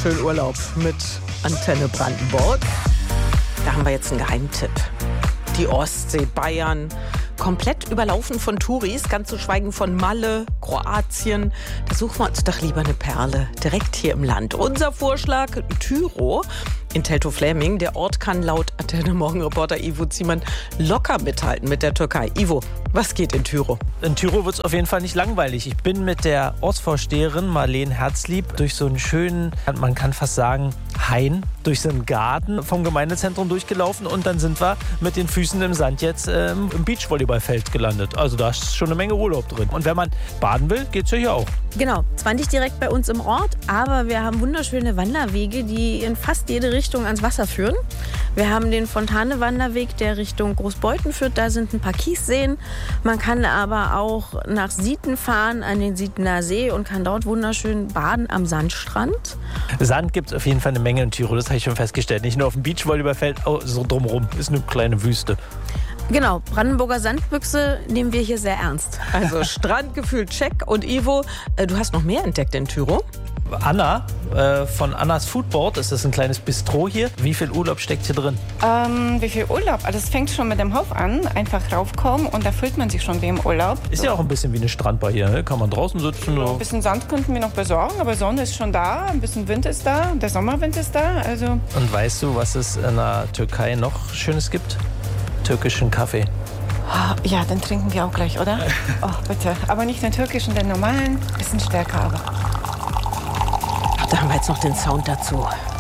schön Urlaub mit Antenne Brandenburg. Da haben wir jetzt einen Geheimtipp. Die Ostsee, Bayern, komplett überlaufen von Touris, ganz zu schweigen von Malle, Kroatien. Da suchen wir uns doch lieber eine Perle, direkt hier im Land. Unser Vorschlag, Tyro in Teltow-Fläming. Der Ort kann laut Antenne Morgenreporter Ivo Ziemann locker mithalten mit der Türkei. Ivo, was geht in Tyro? In Tyro wird es auf jeden Fall nicht langweilig. Ich bin mit der Ortsvorsteherin Marlene Herzlieb durch so einen schönen, man kann fast sagen, Hain, durch so einen Garten vom Gemeindezentrum durchgelaufen und dann sind wir mit den Füßen im Sand jetzt im Beachvolleyballfeld gelandet. Also da ist schon eine Menge Urlaub drin. Und wenn man baden will, geht's ja hier auch. Genau, zwar nicht direkt bei uns im Ort, aber wir haben wunderschöne Wanderwege, die in fast jede Richtung ans Wasser führen. Wir haben den Fontane-Wanderweg, der Richtung Großbeuthen führt. Da sind ein paar Kiesseen. Man kann aber auch nach Sieten fahren, an den Sietener See und kann dort wunderschön baden am Sandstrand. Sand gibt es auf jeden Fall eine Menge in Tyro, das habe ich schon festgestellt. Nicht nur auf dem Beachvolleyballfeld, auch so drumherum. Ist eine kleine Wüste. Genau, Brandenburger Sandbüchse nehmen wir hier sehr ernst. Also Strandgefühl, check. Und Ivo, du hast noch mehr entdeckt in Tyro? Anna von Annas Foodboard, das ist ein kleines Bistro hier. Wie viel Urlaub steckt hier drin? Wie viel Urlaub? Also es fängt schon mit dem Hof an, einfach raufkommen und da fühlt man sich schon wie im Urlaub. Ist ja auch ein bisschen wie eine Strandbar hier, ne? Kann man draußen sitzen. Ein bisschen Sand könnten wir noch besorgen, aber Sonne ist schon da, ein bisschen Wind ist da, der Sommerwind ist da. Also. Und weißt du, was es in der Türkei noch Schönes gibt? Türkischen Kaffee. Ja, den trinken wir auch gleich, oder? Oh, bitte. Aber nicht den türkischen, den normalen, bisschen stärker aber. Da haben wir jetzt noch den Sound dazu.